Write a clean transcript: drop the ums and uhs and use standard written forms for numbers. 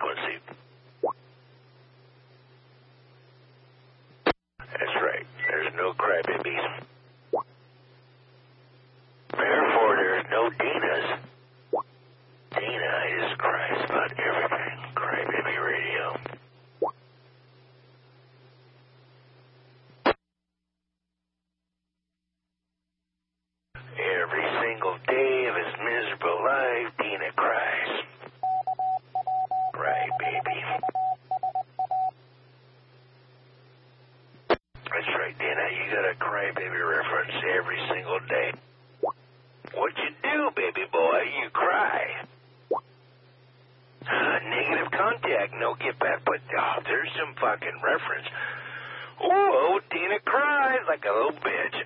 fluency. That's right. There's no crybabies. Therefore, there's no Dinas. Dina is cries about everything. Crybaby Radio. Every single day of his miserable life, Dina cries. Crybaby. That's right, Dina. You got a crybaby reference every single day. What you do, baby boy? You cry. Negative contact, no get back, but there's some fucking reference. Oh, Dina cries like a little bitch.